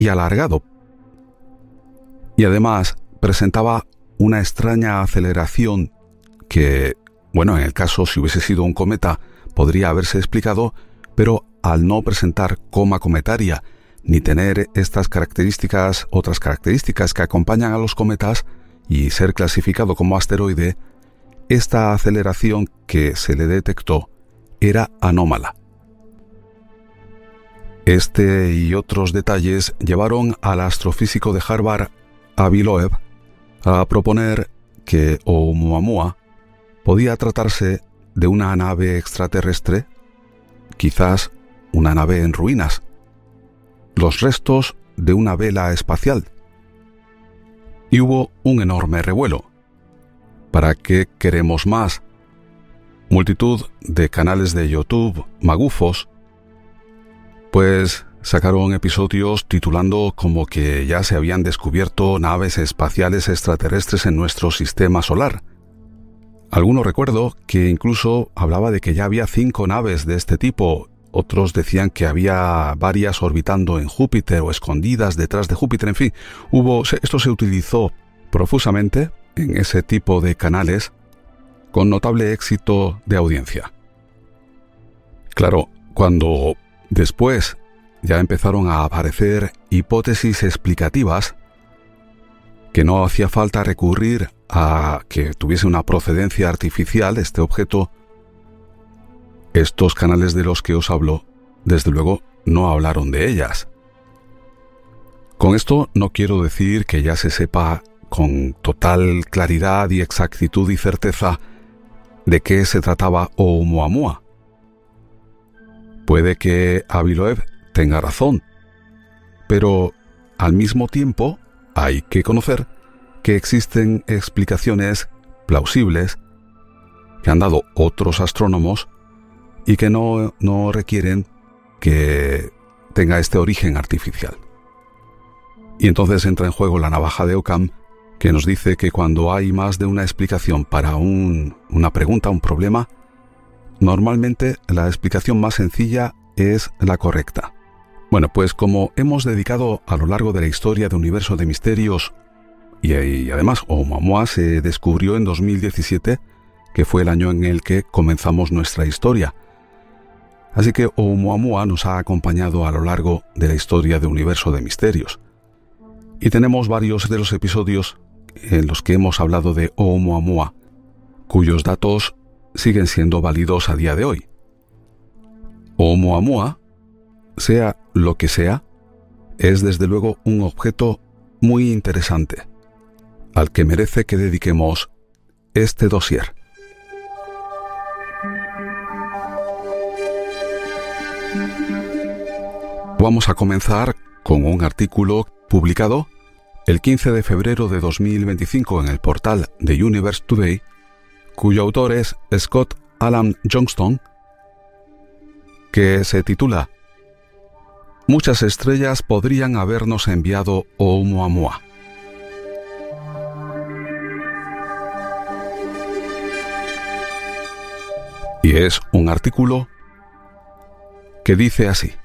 y alargado. Y además presentaba una extraña aceleración que, bueno, en el caso si hubiese sido un cometa podría haberse explicado, pero al no presentar coma cometaria ni tener estas características, otras características que acompañan a los cometas y ser clasificado como asteroide, esta aceleración que se le detectó era anómala. Este y otros detalles llevaron al astrofísico de Harvard, Avi Loeb, a proponer que Oumuamua podía tratarse de una nave extraterrestre, quizás una nave en ruinas, los restos de una vela espacial. Y hubo un enorme revuelo. ¿Para qué queremos más? Multitud de canales de YouTube magufos, pues sacaron episodios titulando como que ya se habían descubierto naves espaciales extraterrestres en nuestro sistema solar. Algunos recuerdo que incluso hablaba de que ya había 5 naves de este tipo. Otros decían que había varias orbitando en Júpiter o escondidas detrás de Júpiter. En fin, esto se utilizó profusamente en ese tipo de canales con notable éxito de audiencia. Claro, cuando después ya empezaron a aparecer hipótesis explicativas, que no hacía falta recurrir a que tuviese una procedencia artificial este objeto, estos canales de los que os hablo, desde luego, no hablaron de ellas. Con esto no quiero decir que ya se sepa con total claridad y exactitud y certeza de qué se trataba Oumuamua. Puede que Avi Loeb tenga razón, pero al mismo tiempo hay que conocer que existen explicaciones plausibles que han dado otros astrónomos y que no requieren que tenga este origen artificial. Y entonces entra en juego la navaja de Occam, que nos dice que cuando hay más de una explicación para una pregunta, un problema, normalmente la explicación más sencilla es la correcta. Bueno, pues como hemos dedicado a lo largo de la historia de Universo de Misterios, y además Oumuamua se descubrió en 2017, que fue el año en el que comenzamos nuestra historia. Así que Oumuamua nos ha acompañado a lo largo de la historia de Universo de Misterios. Y tenemos varios de los episodios en los que hemos hablado de Oumuamua, cuyos datos siguen siendo válidos a día de hoy. Oumuamua, sea lo que sea, es desde luego un objeto muy interesante, al que merece que dediquemos este dossier. Vamos a comenzar con un artículo publicado el 15 de febrero de 2025 en el portal de Universe Today, cuyo autor es Scott Alan Johnston, que se titula «Muchas estrellas podrían habernos enviado Oumuamua». Y es un artículo que dice así: